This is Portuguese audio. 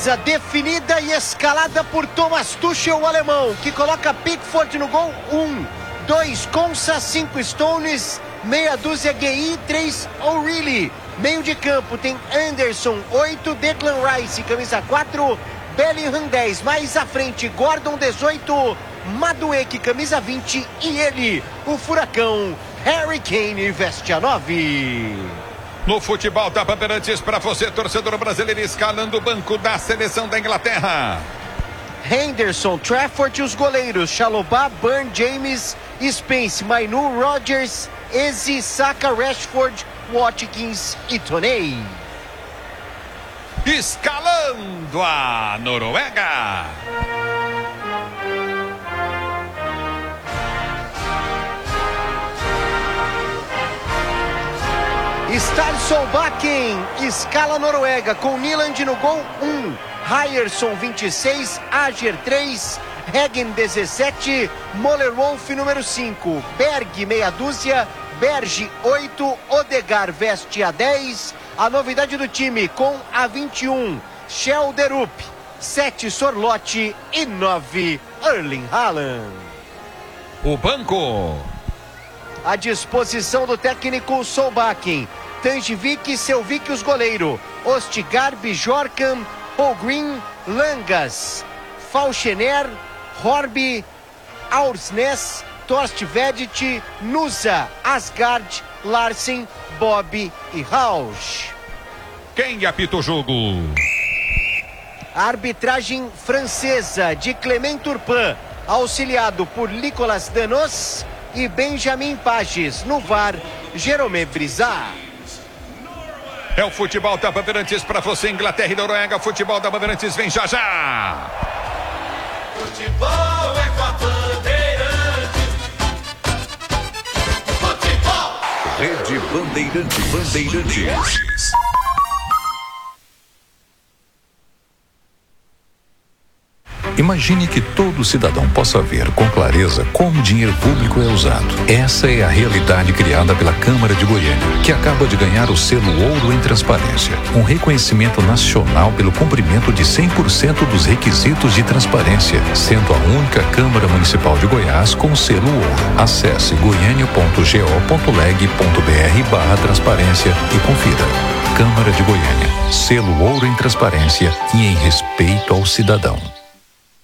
defesa definida e escalada por Thomas Tuchel, o alemão, que coloca Pickford no gol. 1, 2 Konsa, 5 Stones, meia dúzia Gueye, 3 O'Reilly. Meio de campo tem Anderson, 8, Declan Rice, camisa 4, Bellingham 10. Mais à frente, Gordon 18, Madueke, camisa 20, e ele, o furacão Harry Kane, veste a 9. No futebol da Bandeirantes, para você, torcedor brasileiro, escalando o banco da seleção da Inglaterra. Henderson, Trafford e os goleiros Chalobah, Burn, James, Spence, Mainu, Rodgers, Eze, Saka, Rashford, Watkins e Toney. Escalando a Noruega. Ståle Solbakken escala a Noruega com Nyland no gol. 1, Ryerson 26, Ajer 3, Heggen 17, Moller-Wolf número 5, Berg meia dúzia, Berge 8, Odegaard veste a 10. A novidade do time com a 21, Schelderup, 7 Sorloth e 9 Erling Haaland. O banco. À disposição do técnico Solbakken, Tanjvik, Selvik os goleiro, Ostigar, Bjorkan, Holmgren, Langas, Falchener, Horby, Aursnes, Torstvedt, Nusa, Asgard, Larsen, Bob e Rausch. Quem apita o jogo? Arbitragem francesa de Clément Turpin, auxiliado por Nicolas Danos e Benjamin Pages. No VAR, Jérôme Brizard. É o futebol da Bandeirantes para você, Inglaterra e Noruega. Futebol da Bandeirantes vem já já. Futebol é com a Bandeirantes. Futebol. Rede Bandeirantes. Imagine que todo cidadão possa ver com clareza como o dinheiro público é usado. Essa é a realidade criada pela Câmara de Goiânia, que acaba de ganhar o selo Ouro em Transparência, um reconhecimento nacional pelo cumprimento de 100% dos requisitos de transparência, sendo a única Câmara Municipal de Goiás com o selo Ouro. Acesse goiania.go.leg.br/transparência e confira. Câmara de Goiânia, selo Ouro em Transparência e em respeito ao cidadão.